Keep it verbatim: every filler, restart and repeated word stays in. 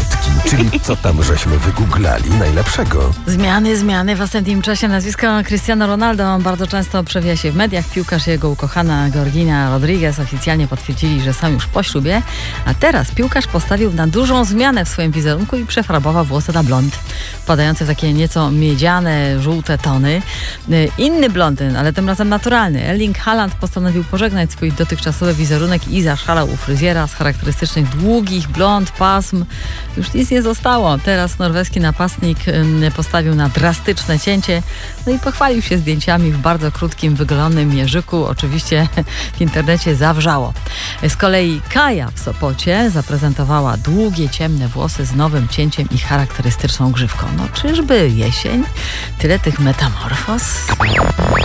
plotki, czyli co tam żeśmy wygooglali najlepszego. Zmiany, zmiany w ostatnim czasie. Nazwisko Cristiano Ronaldo bardzo często przewija się w mediach. Piłkarz i jego ukochana Georgina Rodriguez oficjalnie potwierdzili, że są już po ślubie. A teraz piłkarz postawił na dużą zmianę w swoim wizerunku i przefarbował włosy na blond, wpadające w takie nieco miedziane, żółte tony. Inny blondyn, ale tym razem naturalny, Erling Haaland, postanowił pożegnać swój dotychczasowy wizerunek i zaszalał u fryzjera z charakterystycznych długich blond pasm. Już nic nie zostało. Teraz norweski napastnik postawił na drastyczne cięcie, no i pochwalił się zdjęciami w bardzo krótkim, wygolonym jeżyku. Oczywiście w internecie zawrzało. Z kolei Kaja w Sopocie zaprezentowała długie, ciemne włosy z nowym cięciem i charakterystyczną grzywką. No czyżby jesień? Tyle tych metamorfoz?